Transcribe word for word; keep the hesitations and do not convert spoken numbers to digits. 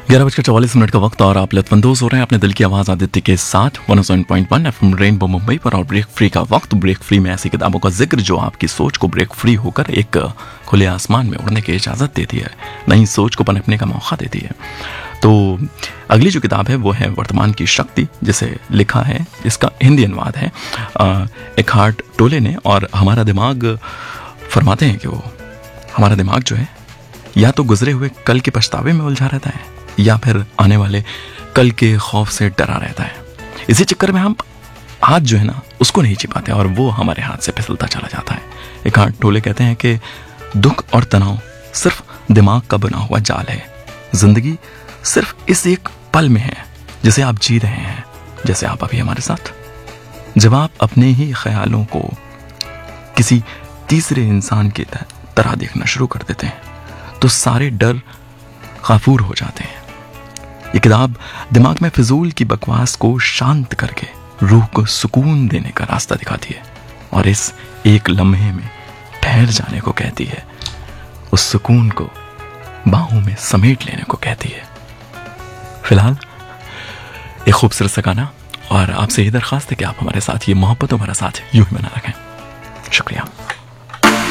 ग्यारह बजकर चौवालीस मिनट का वक्त और आप लुत्फानंदोज हो रहे हैं अपने दिल की आवाज़ आदित्य के साथ one O seven point one FM rainbow Mumbai पर। और ब्रेक फ्री का वक्त, ब्रेक फ्री में ऐसी किताबों का जिक्र जो आपकी सोच को ब्रेक फ्री होकर एक खुले आसमान में उड़ने की इजाज़त देती है, नई सोच को पनपने का मौका देती है। तो अगली जो किताब है वो है वर्तमान की शक्ति, जिसे लिखा है, इसका हिंदी अनुवाद है एकहार्ट टोले ने। और हमारा दिमाग फरमाते हैं कि वो हमारा दिमाग जो है या तो गुजरे हुए कल के पछतावे में उलझा रहता है या फिर आने वाले कल के खौफ से डरा रहता है। इसी चक्कर में हम आज जो है ना उसको नहीं जी पाते और वो हमारे हाथ से फिसलता चला जाता है। एकहार्ट टोले कहते हैं कि दुख और तनाव सिर्फ दिमाग का बना हुआ जाल है। जिंदगी सिर्फ इस एक पल में है जिसे आप जी रहे हैं, जैसे आप अभी हमारे साथ। जब आप अपने ही ख्यालों को किसी तीसरे इंसान की तरह देखना शुरू कर देते हैं तो सारे डर खाफूर हो जाते हैं। ये किताब दिमाग में फिजूल की बकवास को शांत करके रूह को सुकून देने का रास्ता दिखाती है और इस एक लम्हे में ठहर जाने को कहती है, उस सुकून को बाहों में समेट लेने को कहती है। फिलहाल एक खूबसूरत सा गाना और आपसे ये दरख्वास्त है कि आप हमारे साथ ये मोहब्बतों भरा साथ यूं ही बना रखें। शुक्रिया।